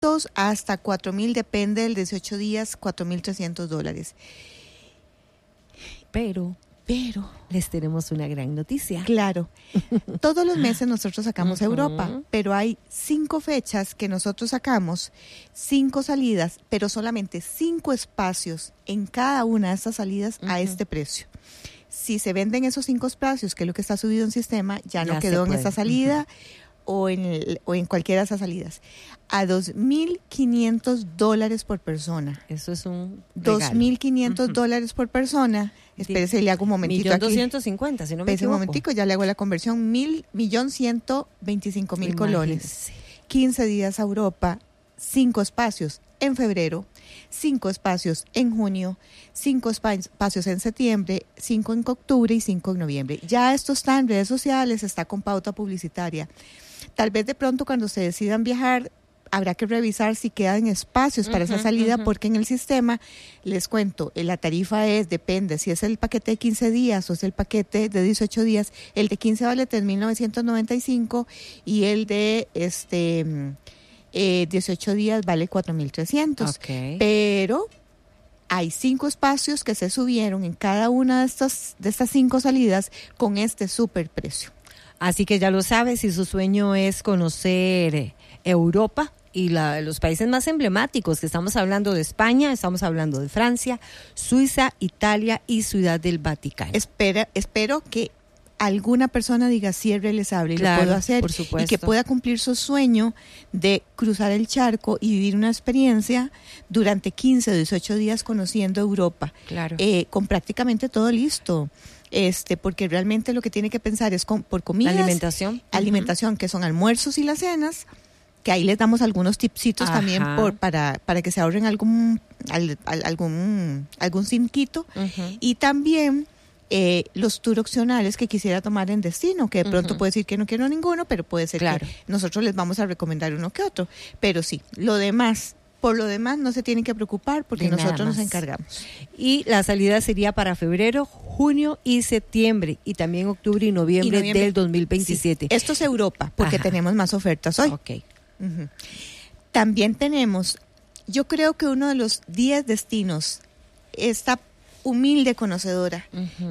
hasta $4,000, depende del 18 días, $4,300. Pero les tenemos una gran noticia. Claro, todos los meses nosotros sacamos a Europa, pero hay 5 fechas que nosotros sacamos, 5 salidas, pero solamente 5 espacios en cada una de estas salidas a este precio. Si se venden esos 5 espacios, que es lo que está subido en sistema, ya no quedó en esa salida o en cualquiera de esas salidas. A $2,500 por persona. Eso es un regalo. $2,500 por persona. Espérese, le hago un momentito aquí. 1.250, si no me equivoco. Un momentico, ya le hago la conversión. 1.125.000 colones. 15 días a Europa, 5 espacios en febrero, 5 espacios en junio, 5 espacios en septiembre, 5 en octubre y 5 en noviembre. Ya esto está en redes sociales, está con pauta publicitaria. Tal vez de pronto cuando se decidan viajar, habrá que revisar si quedan espacios para esa salida, porque en el sistema, les cuento, la tarifa depende, si es el paquete de 15 días o es el paquete de 18 días, el de 15 vale $3,995 y el de 18 días vale $4,300. Okay. Pero hay 5 espacios que se subieron en cada una de estas 5 salidas con este super precio. Así que ya lo sabe, si su sueño es conocer Europa y los países más emblemáticos, que estamos hablando de España, estamos hablando de Francia, Suiza, Italia y Ciudad del Vaticano. Espero que alguna persona diga sí, es realizable y claro, lo puedo hacer, por supuesto. y que pueda cumplir su sueño de cruzar el charco y vivir una experiencia durante 15 o 18 días conociendo Europa, claro. Con prácticamente todo listo. Porque realmente lo que tiene que pensar es por comidas, alimentación, que son almuerzos y las cenas, que ahí les damos algunos tipsitos también para que se ahorren algún cinquito, y también los tours opcionales que quisiera tomar en destino, que de pronto puede decir que no quiero ninguno, pero puede ser que nosotros les vamos a recomendar uno que otro. Pero sí, por lo demás no se tienen que preocupar porque nosotros nos encargamos. Y la salida sería para febrero, junio y septiembre, y también octubre y noviembre del 2027. Sí. Esto es Europa, porque tenemos más ofertas hoy. Okay. También tenemos, yo creo que uno de los 10 destinos, esta humilde conocedora,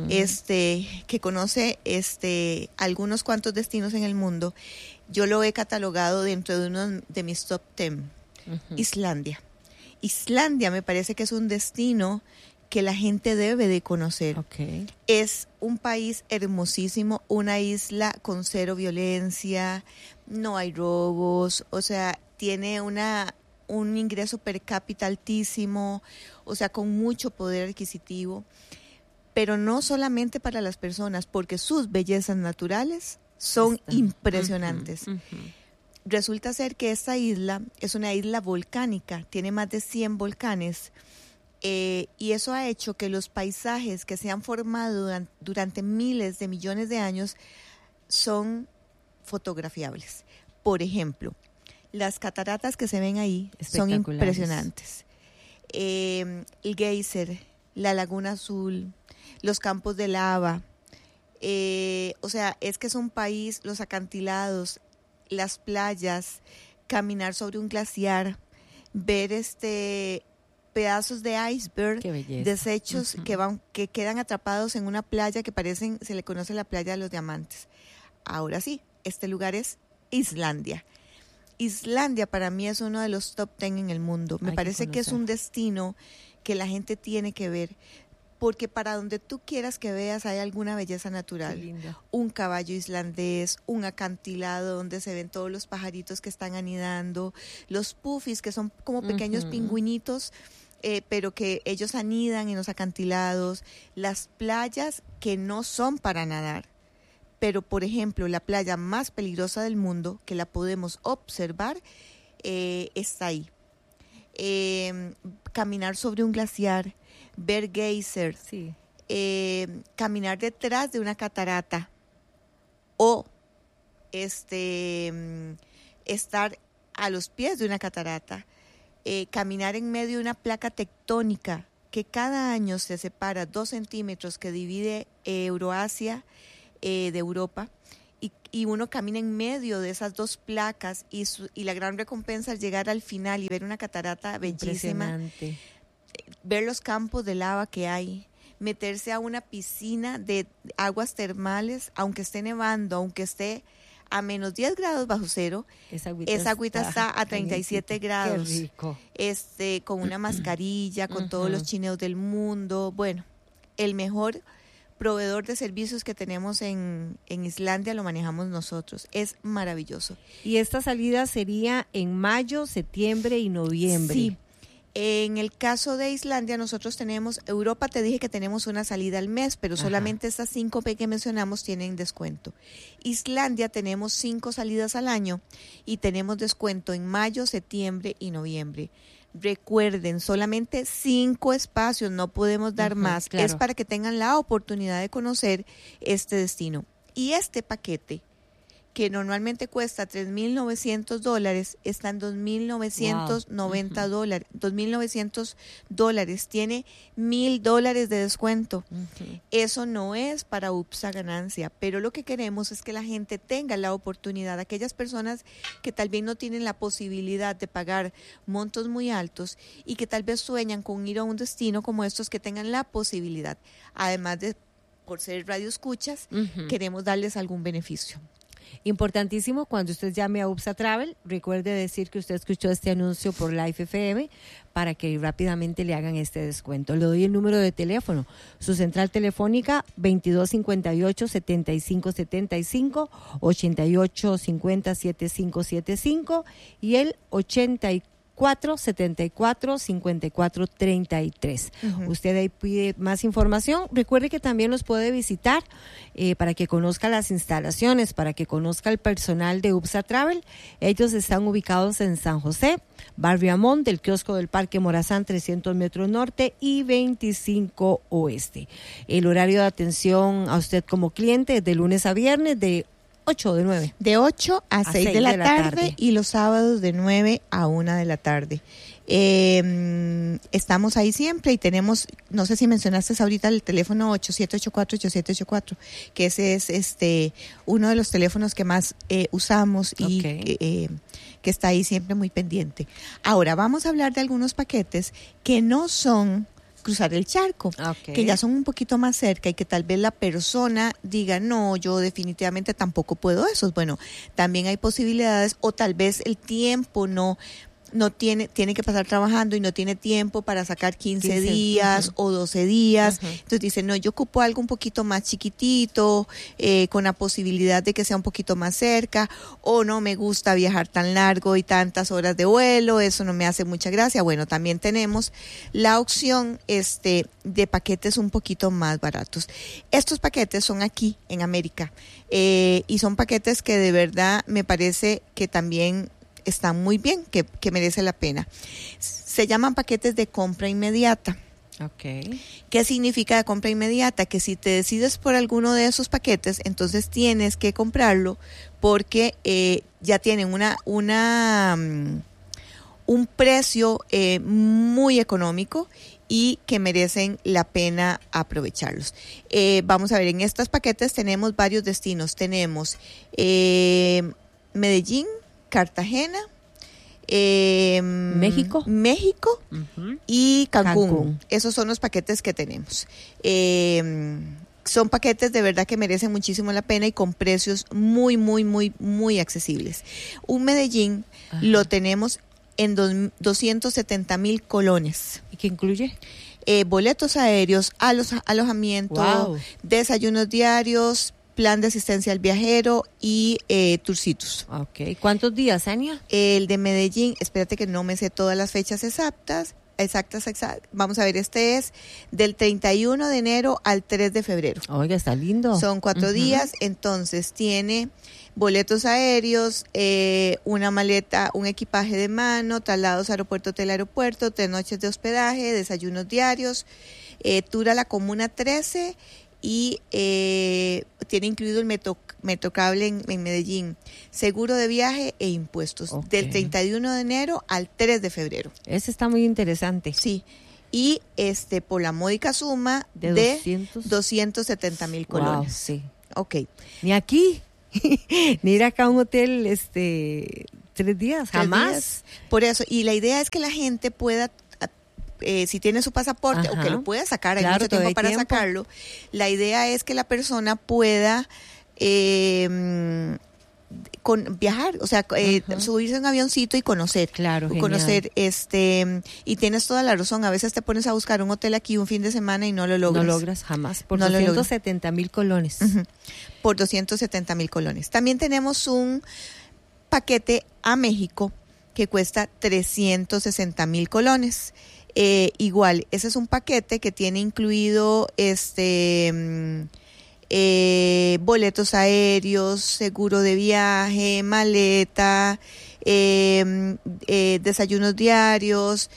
que conoce algunos cuantos destinos en el mundo, yo lo he catalogado dentro de uno de mis top 10. Islandia. Islandia me parece que es un destino que la gente debe de conocer. Okay. Es un país hermosísimo, una isla con 0 violencia, no hay robos, o sea, tiene un ingreso per cápita altísimo, o sea, con mucho poder adquisitivo, pero no solamente para las personas, porque sus bellezas naturales son impresionantes. Resulta ser que esta isla es una isla volcánica, tiene más de 100 volcanes, y eso ha hecho que los paisajes que se han formado durante miles de millones de años son fotografiables. Por ejemplo, las cataratas que se ven ahí son impresionantes. El geyser, la laguna azul, los campos de lava, o sea, es que es un país, los acantilados, las playas, caminar sobre un glaciar, ver pedazos de iceberg, desechos que quedan atrapados en una playa que se le conoce la playa de los diamantes. Ahora sí, este lugar es Islandia. Islandia para mí es uno de los top 10 en el mundo. Me parece que es un destino que la gente tiene que ver, porque para donde tú quieras que veas hay alguna belleza natural. Un caballo islandés, un acantilado donde se ven todos los pajaritos que están anidando, los pufis, que son como pequeños pingüinitos, pero que ellos anidan en los acantilados, las playas que no son para nadar. Pero, por ejemplo, la playa más peligrosa del mundo, que la podemos observar, está ahí. Caminar sobre un glaciar, ver geysers, caminar detrás de una catarata o estar a los pies de una catarata, caminar en medio de una placa tectónica que cada año se separa 2 centímetros, que divide Euroasia de Europa, y uno camina en medio de esas dos placas y la gran recompensa es llegar al final y ver una catarata bellísima, ver los campos de lava que hay, meterse a una piscina de aguas termales, aunque esté nevando, aunque esté a menos 10 grados bajo cero, esa agüita está a 37 grados. Qué rico. Con una mascarilla, con todos los chineos del mundo. Bueno, el mejor proveedor de servicios que tenemos en Islandia lo manejamos nosotros. Es maravilloso. Y esta salida sería en mayo, septiembre y noviembre. Sí. En el caso de Islandia, nosotros tenemos, Europa te dije que tenemos una salida al mes, pero solamente estas 5 que mencionamos tienen descuento. Islandia tenemos 5 salidas al año y tenemos descuento en mayo, septiembre y noviembre. Recuerden, solamente 5 espacios, no podemos dar más. Claro. Es para que tengan la oportunidad de conocer este destino. Y este paquete, que normalmente cuesta $3,900, está en $2,990 dólares. $2,900, tiene $1,000 de descuento. Eso no es para UPSA ganancia, pero lo que queremos es que la gente tenga la oportunidad, aquellas personas que tal vez no tienen la posibilidad de pagar montos muy altos y que tal vez sueñan con ir a un destino como estos, que tengan la posibilidad. Además de, por ser radio escuchas, queremos darles algún beneficio. Importantísimo, cuando usted llame a UPSA Travel, recuerde decir que usted escuchó este anuncio por Life FM para que rápidamente le hagan este descuento. Le doy el número de teléfono, su central telefónica 2258-7575, 8850-7575 y el 8474-5433. Usted ahí pide más información. Recuerde que también los puede visitar para que conozca las instalaciones, para que conozca el personal de UPSA Travel. Ellos están ubicados en San José, Barrio Amón, del kiosco del Parque Morazán, 300 metros norte y 25 oeste. El horario de atención a usted como cliente es de lunes a viernes de 8 de 9. De 8 a 6 de la tarde y los sábados de 9 a 1 de la tarde. Estamos ahí siempre y tenemos, no sé si mencionaste ahorita el teléfono 8784-8784, que ese es uno de los teléfonos que más usamos y que está ahí siempre muy pendiente. Ahora vamos a hablar de algunos paquetes que no son cruzar el charco, que ya son un poquito más cerca y que tal vez la persona diga, no, yo definitivamente tampoco puedo eso. Bueno, también hay posibilidades, o tal vez el tiempo no tiene que pasar trabajando y no tiene tiempo para sacar 15 días o 12 días. Entonces dice, no, yo ocupo algo un poquito más chiquitito, con la posibilidad de que sea un poquito más cerca, o no me gusta viajar tan largo y tantas horas de vuelo, eso no me hace mucha gracia. Bueno, también tenemos la opción de paquetes un poquito más baratos. Estos paquetes son aquí en América, y son paquetes que de verdad me parece que también están muy bien, que merece la pena. Se llaman paquetes de compra inmediata. ¿Qué significa de compra inmediata? Que si te decides por alguno de esos paquetes, entonces tienes que comprarlo porque ya tienen un precio muy económico y que merecen la pena aprovecharlos. Vamos a ver, en estos paquetes tenemos varios destinos. Tenemos Medellín, Cartagena, México y Cancún. Esos son los paquetes que tenemos. Son paquetes de verdad que merecen muchísimo la pena y con precios muy, muy, muy, muy accesibles. Un Medellín lo tenemos en 270,000 colones. ¿Y qué incluye? Boletos aéreos, alojamiento, desayunos diarios, plan de asistencia al viajero y tourcitos. ¿Cuántos días, Ania? El de Medellín, espérate que no me sé todas las fechas exactas. Vamos a ver, este es del 31 de enero al 3 de febrero. Oiga, está lindo. Son 4 días, entonces tiene boletos aéreos, una maleta, un equipaje de mano, traslados aeropuerto, hotel, aeropuerto, 3 noches de hospedaje, desayunos diarios, tour a la Comuna 13 y tiene incluido el Metrocable en Medellín, seguro de viaje e impuestos, del 31 de enero al 3 de febrero. Ese está muy interesante. Sí, y por la módica suma de 270,000 colones. Sí. Ok. Ni aquí. ni ir acá a un hotel 3 días, jamás. 3 días. Por eso, y la idea es que la gente pueda, si tiene su pasaporte, Ajá. o que lo pueda sacar, hay Claro, mucho todavía tiempo hay para tiempo. sacarlo. La idea es que la persona pueda viajar, o sea, Ajá. subirse a un avioncito y conocer. Claro, genial. Conocer, y tienes toda la razón, a veces te pones a buscar un hotel aquí un fin de semana y no lo logras. No logras jamás, por No lo logras. 270,000 colones. Ujú. Por 270,000 colones. También tenemos un paquete a México que cuesta 360,000 colones. Igual, ese es un paquete que tiene incluido boletos aéreos, seguro de viaje, maleta, desayunos diarios,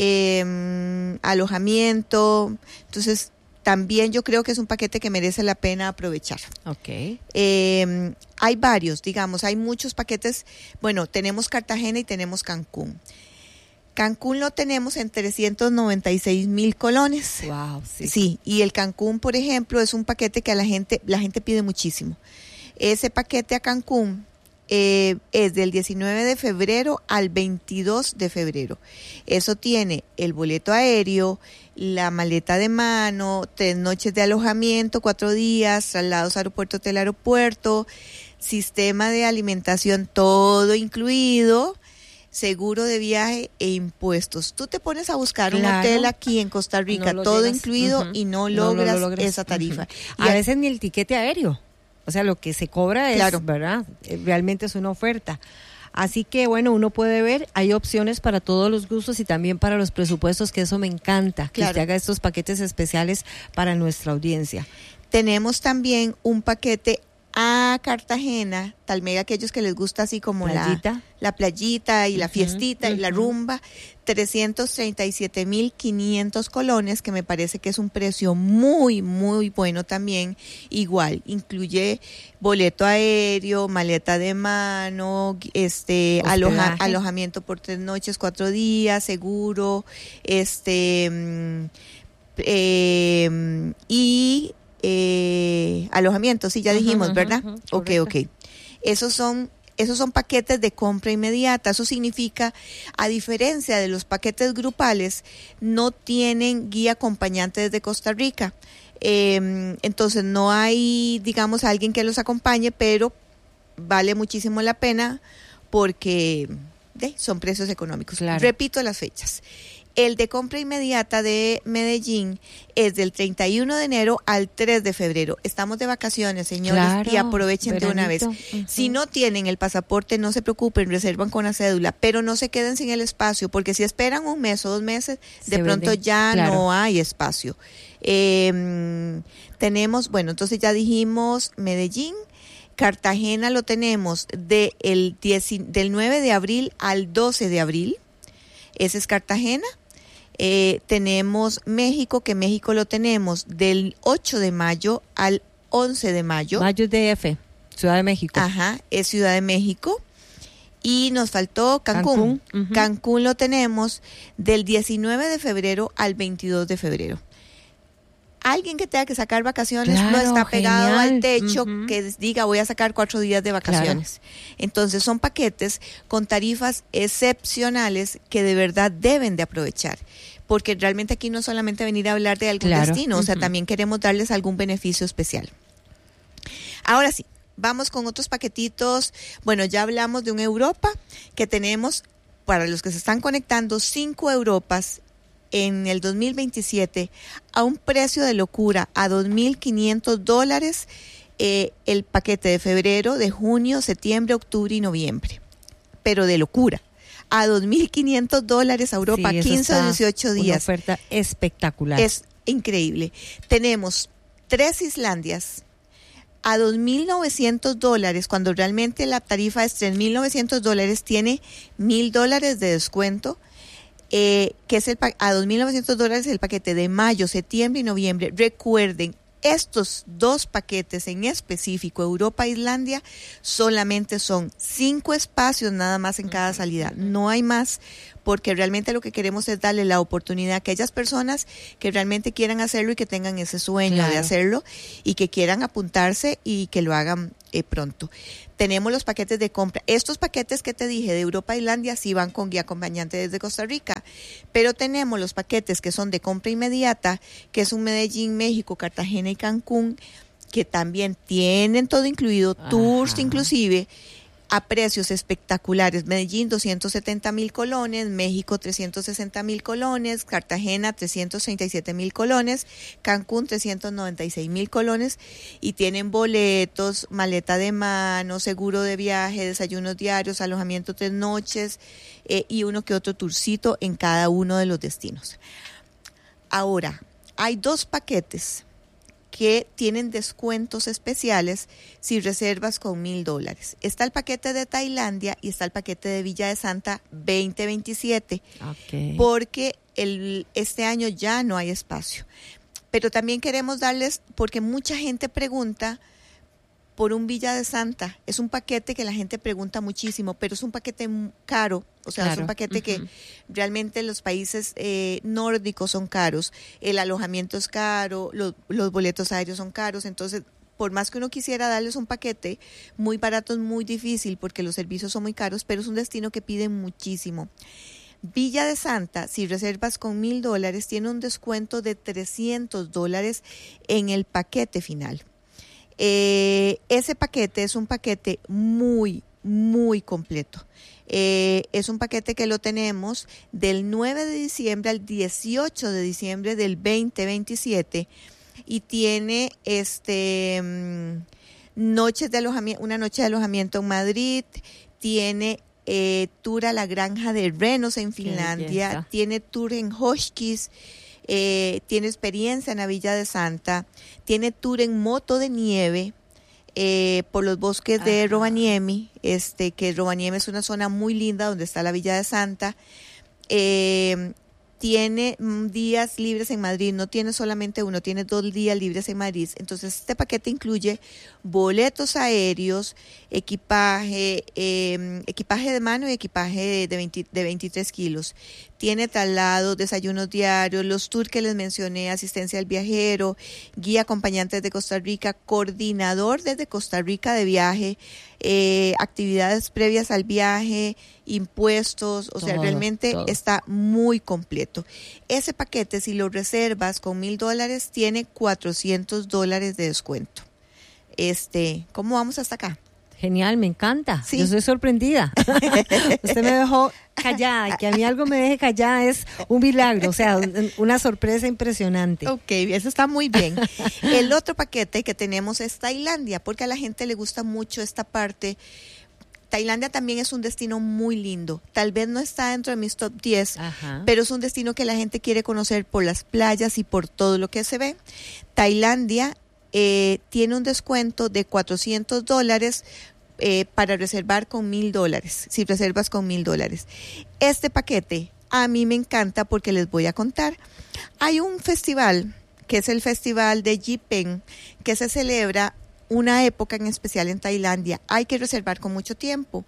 alojamiento. Entonces, también yo creo que es un paquete que merece la pena aprovechar. Ok. Hay varios, digamos, hay muchos paquetes. Bueno, tenemos Cartagena y tenemos Cancún. Cancún lo tenemos en 396,000 colones. Wow, sí. Sí, y el Cancún, por ejemplo, es un paquete que la gente pide muchísimo. Ese paquete a Cancún es del 19 de febrero al 22 de febrero. Eso tiene el boleto aéreo, la maleta de mano, 3 noches de alojamiento, 4 días, traslados aeropuerto, hotel, aeropuerto, sistema de alimentación, todo incluido, seguro de viaje e impuestos. Tú te pones a buscar un hotel aquí en Costa Rica, No lo todo llegas. incluido, Ujú. y no No logras, lo logras. esa tarifa. Ujú. A veces ni el tiquete aéreo. O sea, lo que se cobra es, Claro. ¿verdad? Realmente es una oferta. Así que, bueno, uno puede ver, hay opciones para todos los gustos y también para los presupuestos, que eso me encanta, que Claro. usted haga estos paquetes especiales para nuestra audiencia. Tenemos también un paquete a Cartagena, tal vez aquellos que les gusta así como Playita. la playita y la Ujú, fiestita y la ujú. rumba, 337,500 colones, que me parece que es un precio muy, muy bueno también. Igual, incluye boleto aéreo, maleta de mano, Hospedaje. alojamiento por 3 noches, 4 días, seguro, y alojamiento, sí, ya dijimos, ¿verdad? Ok. Esos son paquetes de compra inmediata. Eso significa, a diferencia de los paquetes grupales, no tienen guía acompañante desde Costa Rica. Entonces no hay, digamos, alguien que los acompañe, pero vale muchísimo la pena porque son precios económicos. Claro. Repito las fechas. El de compra inmediata de Medellín es del 31 de enero al 3 de febrero. Estamos de vacaciones, señores, Claro, y aprovechen de una vez. veranito. Ujú. Si no tienen el pasaporte, no se preocupen, reservan con la cédula, pero no se queden sin el espacio, porque si esperan 1 mes o 2 meses, de Se pronto venden, ya claro. no hay espacio. Tenemos, bueno, entonces ya dijimos Medellín. Cartagena lo tenemos del 9 de abril al 12 de abril. Ese es Cartagena. Tenemos México, que México lo tenemos del 8 de mayo al 11 de mayo. Mayo DF, Ciudad de México. Ajá, es Ciudad de México. Y nos faltó Cancún. Ujú. Cancún lo tenemos del 19 de febrero al 22 de febrero. Alguien que tenga que sacar vacaciones no Claro, está pegado genial. al techo Ujú. que diga voy a sacar 4 días de vacaciones. Entonces son paquetes con tarifas excepcionales que de verdad deben de aprovechar. Porque realmente aquí no es solamente venir a hablar de algún Claro. destino, o sea, Ujú. también queremos darles algún beneficio especial. Ahora sí, vamos con otros paquetitos. Bueno, ya hablamos de un Europa que tenemos, para los que se están conectando, 5 Europas en el 2027 a un precio de locura, a $2,500, el paquete de febrero, de junio, septiembre, octubre y noviembre. Pero de locura. A $2,500 a Europa, Sí, eso 15 o está 18 Una días. oferta espectacular. Es increíble. Tenemos 3 Islandias a $2,900, cuando realmente la tarifa es $3,900, tiene $1,000 de descuento, que es a $2,900 el paquete de mayo, septiembre y noviembre. Recuerden, estos 2 paquetes en específico, Europa e Islandia, solamente son 5 espacios nada más en cada salida. No hay más, porque realmente lo que queremos es darle la oportunidad a aquellas personas que realmente quieran hacerlo y que tengan ese sueño Claro. de hacerlo y que quieran apuntarse y que lo hagan pronto. Tenemos los paquetes de compra. Estos paquetes que te dije de Europa e Islandia sí van con guía acompañante desde Costa Rica, pero tenemos los paquetes que son de compra inmediata, que es un Medellín, México, Cartagena y Cancún, que también tienen todo incluido, tours inclusive, a precios espectaculares. Medellín 270,000 colones, México 360,000 colones, Cartagena 337,000 colones, Cancún 396,000 colones, y tienen boletos, maleta de mano, seguro de viaje, desayunos diarios, alojamiento 3 noches y uno que otro tourcito en cada uno de los destinos. Ahora, hay 2 paquetes que tienen descuentos especiales si reservas con $1,000. Está el paquete de Tailandia y está el paquete de Villa de Santa 2027, porque este año ya no hay espacio. Pero también queremos darles, porque mucha gente pregunta por un Villa de Santa. Es un paquete que la gente pregunta muchísimo, pero es un paquete caro. O sea, claro, es un paquete que realmente los países nórdicos son caros. El alojamiento es caro, los boletos aéreos son caros. Entonces, por más que uno quisiera darles un paquete muy barato, es muy difícil porque los servicios son muy caros, pero es un destino que piden muchísimo. Villa de Santa, si reservas con $1,000, tiene un descuento de $300 en el paquete final. Ese paquete es un paquete muy, muy completo. Es un paquete que lo tenemos del 9 de diciembre al 18 de diciembre del 2027 y tiene noches de alojamiento, una noche de alojamiento en Madrid, tiene tour a la granja de renos en Finlandia, tiene tour en Hochkiss, tiene experiencia en la Villa de Santa, tiene tour en moto de nieve por los bosques de Rovaniemi, que Rovaniemi es una zona muy linda donde está la Villa de Santa. Tiene días libres en Madrid, no tiene solamente uno, tiene 2 días libres en Madrid. Entonces este paquete incluye boletos aéreos, equipaje de mano y equipaje de 23 kilos. Tiene traslados, desayunos diarios, los tours que les mencioné, asistencia al viajero, guía acompañante desde Costa Rica, coordinador desde Costa Rica de viaje, actividades previas al viaje, impuestos, o sea, realmente está muy completo. Ese paquete, si lo reservas con $1,000, tiene $400 de descuento. ¿Cómo vamos hasta acá? Genial, me encanta. ¿Sí? Yo estoy sorprendida. Usted me dejó callada, que a mí algo me deje callada es un milagro, o sea, una sorpresa impresionante. Ok, eso está muy bien. El otro paquete que tenemos es Tailandia, porque a la gente le gusta mucho esta parte. Tailandia también es un destino muy lindo. Tal vez no está dentro de mis top 10, pero es un destino que la gente quiere conocer por las playas y por todo lo que se ve. Tailandia tiene un descuento de $400 para reservar con $1,000, si reservas con $1,000. Este paquete a mí me encanta porque les voy a contar. Hay un festival, que es el Festival de Jipen, que se celebra una época en especial en Tailandia. Hay que reservar con mucho tiempo.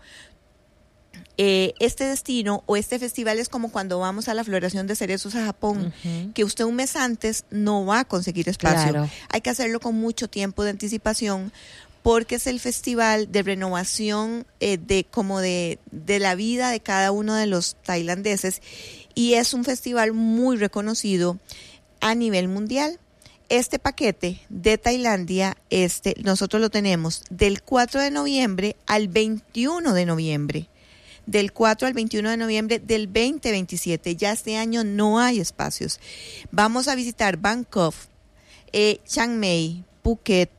Este destino o este festival es como cuando vamos a la floración de cerezos a Japón, que usted un mes antes no va a conseguir espacio. Claro. Hay que hacerlo con mucho tiempo de anticipación porque es el festival de renovación de la vida de cada uno de los tailandeses y es un festival muy reconocido a nivel mundial. Este paquete de Tailandia, nosotros lo tenemos del 4 de noviembre al 21 de noviembre. Del 4 al 21 de noviembre del 2027. Ya este año no hay espacios. Vamos a visitar Bangkok, Chiang Mai, Phuket,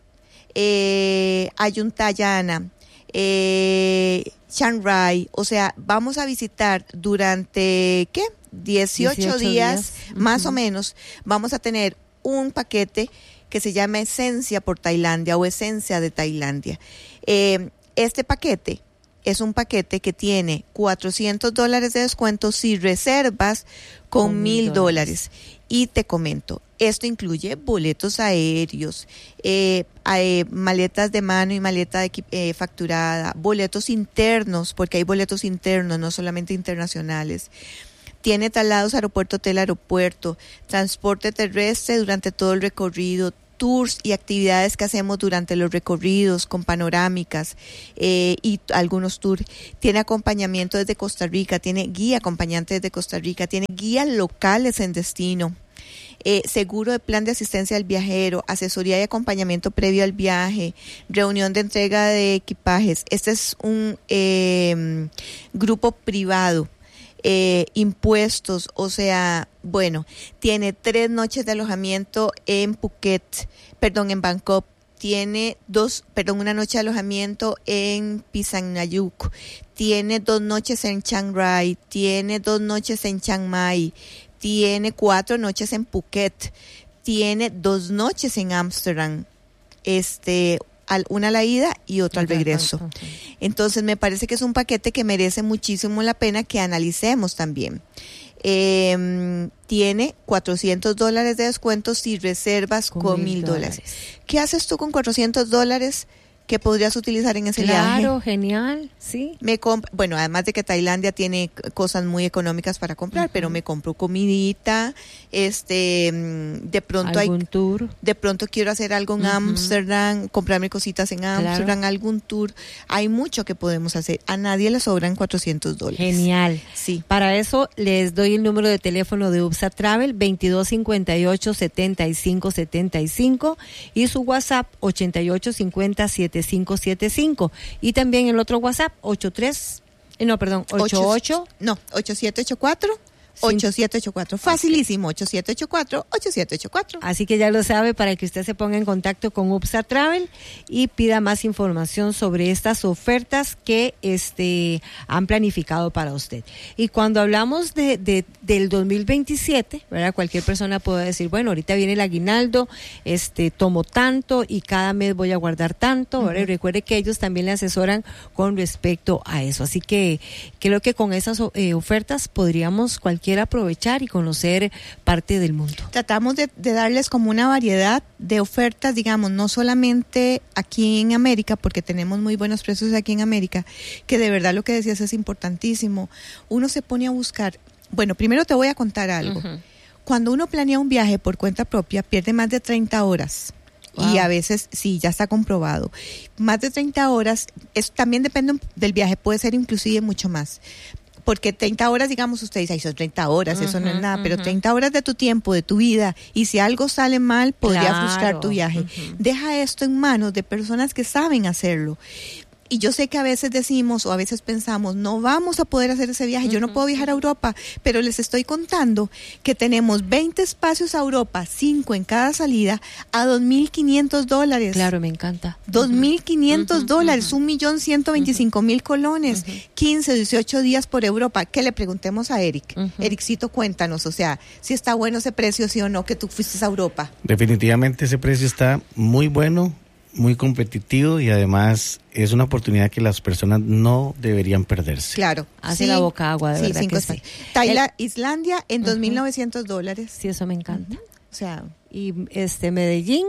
Ayutthaya, Chiang Rai. O sea, vamos a visitar durante, 18 días más o menos. Vamos a tener un paquete que se llama Esencia por Tailandia o Esencia de Tailandia. Este paquete es un paquete que tiene $400 de descuento si reservas con $1,000. Y te comento, esto incluye boletos aéreos, maletas de mano y maleta facturada, boletos internos, porque hay boletos internos, no solamente internacionales. Tiene traslados aeropuerto-hotel-aeropuerto, transporte terrestre durante todo el recorrido, tours y actividades que hacemos durante los recorridos con panorámicas y algunos tours. Tiene acompañamiento desde Costa Rica, tiene guía acompañante desde Costa Rica, tiene guías locales en destino. Seguro de plan de asistencia al viajero, asesoría y acompañamiento previo al viaje, reunión de entrega de equipajes. Este es un grupo privado. Impuestos, o sea, bueno, tiene 3 noches de alojamiento en Bangkok, tiene 1 noche de alojamiento en Pisangayuk, tiene 2 noches en Chiang Rai, tiene 2 noches en Chiang Mai, tiene 4 noches en Phuket, tiene 2 noches en Ámsterdam, una a la ida y otra al regreso. Entonces me parece que es un paquete que merece muchísimo la pena que analicemos también. Tiene $400 de descuento si reservas con $1,000. ¿Qué haces tú con $400 que podrías utilizar en ese viaje? Claro, genial, sí. Bueno, además de que Tailandia tiene cosas muy económicas para comprar, pero me compro comidita, de pronto ¿algún tour? De pronto quiero hacer algo en Ámsterdam, comprarme cositas en Ámsterdam, algún tour. Hay mucho que podemos hacer. A nadie le sobran $400. Genial. Sí. Para eso les doy el número de teléfono de UPSA Travel, 2258-7575, y su WhatsApp 8850-7575, y también el otro WhatsApp 8784. Facilísimo, 8784. Así que ya lo sabe, para que usted se ponga en contacto con UPSA Travel y pida más información sobre estas ofertas que han planificado para usted. Y cuando hablamos del 2027, ¿verdad? Cualquier persona puede decir, bueno, ahorita viene el aguinaldo, tomo tanto y cada mes voy a guardar tanto, ¿verdad? Y recuerde que ellos también le asesoran con respecto a eso. Así que creo que con esas ofertas podríamos cualquier aprovechar y conocer parte del mundo. Tratamos de darles como una variedad de ofertas, digamos, no solamente aquí en América, porque tenemos muy buenos precios aquí en América, que de verdad lo que decías es importantísimo. Uno se pone a buscar. Bueno, primero te voy a contar algo. Cuando uno planea un viaje por cuenta propia, pierde más de 30 horas. Wow. Y a veces, sí, ya está comprobado. Más de 30 horas, eso también depende del viaje, puede ser inclusive mucho más. Porque 30 horas, digamos, usted dice, son 30 horas, eso no es nada, pero 30 horas de tu tiempo, de tu vida, y si algo sale mal, podría frustrar tu viaje. Deja esto en manos de personas que saben hacerlo. Y yo sé que a veces decimos o a veces pensamos, no vamos a poder hacer ese viaje, yo no puedo viajar a Europa, pero les estoy contando que tenemos 20 espacios a Europa, 5 en cada salida, a $2,500. Claro, me encanta. $2,500, 1,125,000 colones, 15, 18 días por Europa. Que le preguntemos a Eric. Ericito, cuéntanos, o sea, si está bueno ese precio, sí o no, que tú fuiste a Europa. Definitivamente ese precio está muy bueno, muy competitivo, y además es una oportunidad que las personas no deberían perderse. Claro. Hace la boca agua, de verdad que sí. Islandia en $2,900. Sí, eso me encanta. O sea, y Medellín,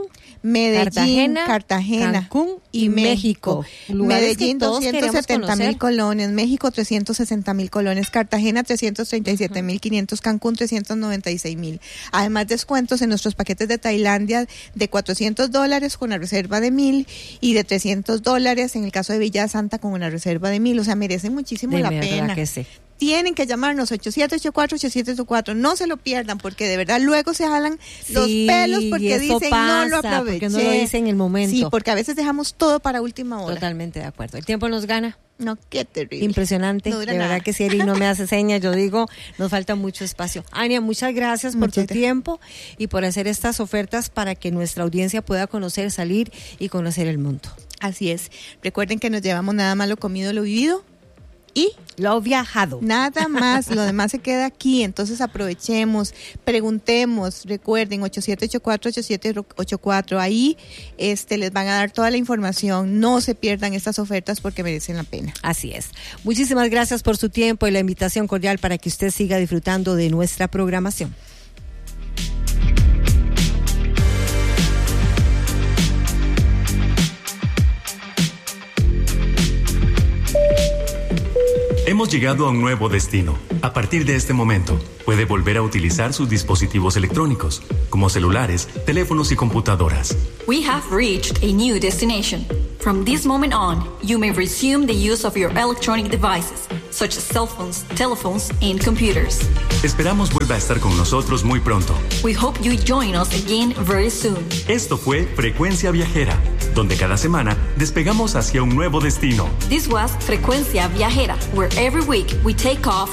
Cartagena, Cancún y México. Medellín 270,000 colones, México 360,000 colones, Cartagena 337,500, Cancún 396,000. Además descuentos en nuestros paquetes de Tailandia de $400 con una reserva de 1,000 y de $300 en el caso de Villa Santa con una reserva de 1,000. O sea, merecen muchísimo la pena. Que sí. Tienen que llamarnos 8784-8784, no se lo pierdan, porque de verdad luego se jalan los pelos porque dicen no lo aproveché. Porque no lo hice en el momento. Sí, porque a veces dejamos todo para última hora. Totalmente de acuerdo. El tiempo nos gana. No, qué terrible. Impresionante. No de verdad que si Eric no me hace señas, yo digo, nos falta mucho espacio. Ania, muchas gracias por tu tiempo y por hacer estas ofertas para que nuestra audiencia pueda conocer, salir y conocer el mundo. Así es. Recuerden que nos llevamos nada más lo comido, lo vivido y lo viajado. Nada más, lo demás se queda aquí. Entonces aprovechemos, preguntemos, recuerden 8784-8784, ahí les van a dar toda la información. No se pierdan estas ofertas porque merecen la pena. Así es. Muchísimas gracias por su tiempo y la invitación cordial para que usted siga disfrutando de nuestra programación. Hemos Hemos llegado a un nuevo destino. A partir de este momento, puede volver a utilizar sus dispositivos electrónicos, como celulares, teléfonos y computadoras. We have reached a new destination. From this moment on, you may resume the use of your electronic devices, such as cell phones, telephones, and computers. Esperamos vuelva a estar con nosotros muy pronto. We hope you join us again very soon. Esto fue Frecuencia Viajera, donde cada semana despegamos hacia un nuevo destino. This was Frecuencia Viajera, where every week we take off